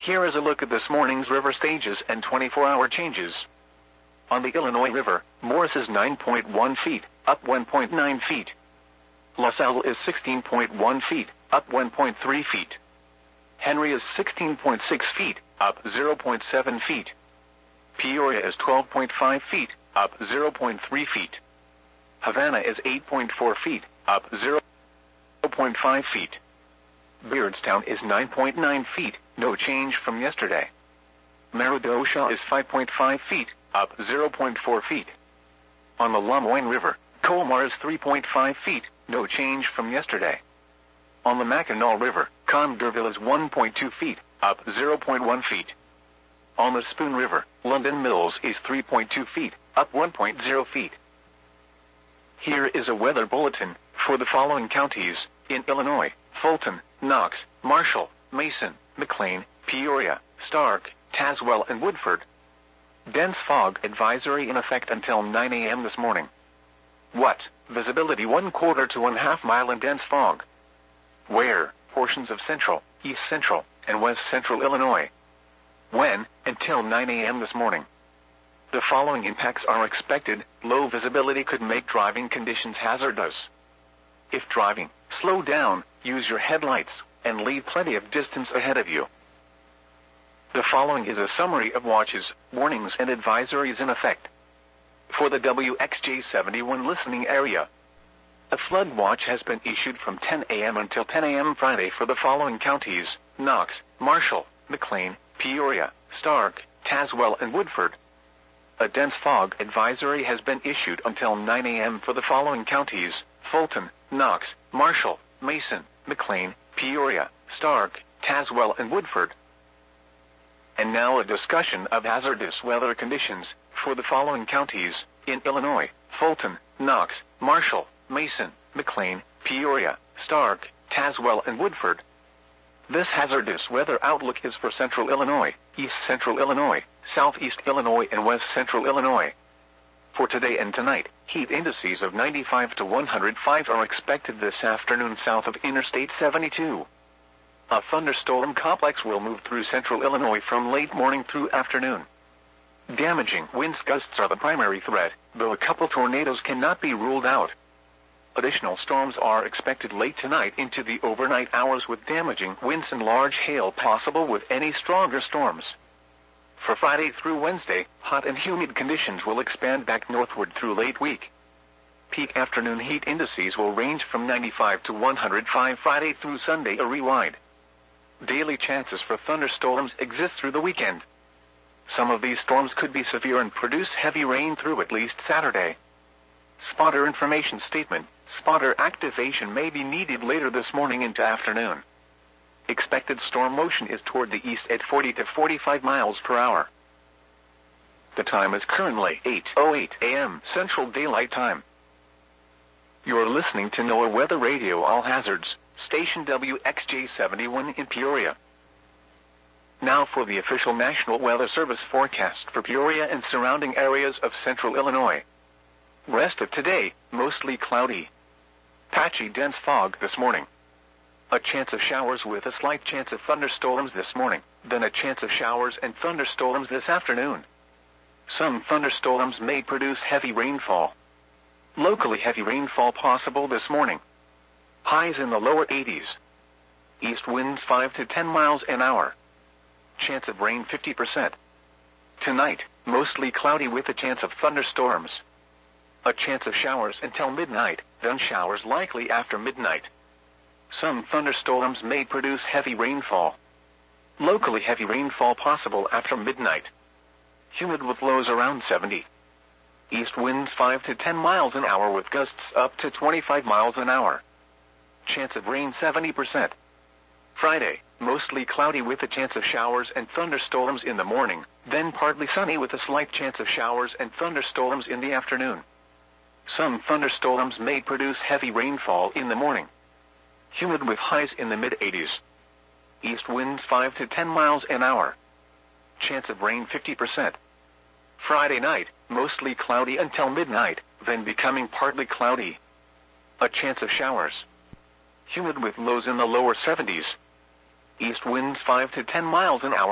Here is a look at this morning's river stages and 24-hour changes. On the Illinois River, Morris is 9.1 feet, up 1.9 feet. LaSalle is 16.1 feet, up 1.3 feet. Henry is 16.6 feet, up 0.7 feet. Peoria is 12.5 feet, up 0.3 feet. Havana is 8.4 feet, up 0.5 feet. Beardstown is 9.9 feet, no change from yesterday. Merodosha is 5.5 feet, up 0.4 feet. On the Lemoyne River, Colmar is 3.5 feet, no change from yesterday. On the Mackinac River, Condorville is 1.2 feet, up 0.1 feet. On the Spoon River, London Mills is 3.2 feet, up 1.0 feet. Here is a weather bulletin for the following counties in Illinois: Fulton, Knox, Marshall, Mason, McLean, Peoria, Stark, Tazewell, and Woodford. Dense fog advisory in effect until 9 a.m. this morning. What? Visibility 1/4 to 1/2 mile in dense fog. Where? Portions of central, east central, and west central Illinois. When? Until 9 a.m. this morning. The following impacts are expected. Low visibility could make driving conditions hazardous. If driving, slow down, use your headlights, and leave plenty of distance ahead of you. The following is a summary of watches, warnings, and advisories in effect. For the WXJ71 listening area, a flood watch has been issued from 10 a.m. until 10 a.m. Friday for the following counties: Knox, Marshall, McLean, Peoria, Stark, Tazewell, and Woodford. A dense fog advisory has been issued until 9 a.m. for the following counties: Fulton, Knox, Marshall, Mason, McLean, Peoria, Stark, Tazewell, and Woodford. And now a discussion of hazardous weather conditions for the following counties in Illinois: Fulton, Knox, Marshall, Mason, McLean, Peoria, Stark, Tazewell, and Woodford. This hazardous weather outlook is for central Illinois, east central Illinois, southeast Illinois, and west central Illinois. For today and tonight, heat indices of 95 to 105 are expected this afternoon south of Interstate 72. A thunderstorm complex will move through central Illinois from late morning through afternoon. Damaging winds gusts are the primary threat, though a couple tornadoes cannot be ruled out. Additional storms are expected late tonight into the overnight hours with damaging winds and large hail possible with any stronger storms. For Friday through Wednesday, hot and humid conditions will expand back northward through late week. Peak afternoon heat indices will range from 95 to 105 Friday through Sunday area-wide. Daily chances for thunderstorms exist through the weekend. Some of these storms could be severe and produce heavy rain through at least Saturday. Spotter information statement: spotter activation may be needed later this morning into afternoon. Expected storm motion is toward the east at 40 to 45 miles per hour. The time is currently 8:08 a.m. Central Daylight Time. You're listening to NOAA Weather Radio All Hazards, station WXJ71 in Peoria. Now for the official National Weather Service forecast for Peoria and surrounding areas of central Illinois. Rest of today, mostly cloudy. Patchy dense fog this morning. A chance of showers with a slight chance of thunderstorms this morning, then a chance of showers and thunderstorms this afternoon. Some thunderstorms may produce heavy rainfall. Locally heavy rainfall possible this morning. Highs in the lower 80s. East winds 5 to 10 miles an hour. Chance of rain 50%. Tonight, mostly cloudy with a chance of thunderstorms. A chance of showers until midnight, then showers likely after midnight. Some thunderstorms may produce heavy rainfall. Locally heavy rainfall possible after midnight. Humid with lows around 70. East winds 5 to 10 miles an hour with gusts up to 25 miles an hour. Chance of rain 70%. Friday, mostly cloudy with a chance of showers and thunderstorms in the morning, then partly sunny with a slight chance of showers and thunderstorms in the afternoon. Some thunderstorms may produce heavy rainfall in the morning. Humid with highs in the mid-80s. East winds 5 to 10 miles an hour. Chance of rain 50%. Friday night, mostly cloudy until midnight, then becoming partly cloudy. A chance of showers. Humid with lows in the lower 70s. East winds 5 to 10 miles an hour.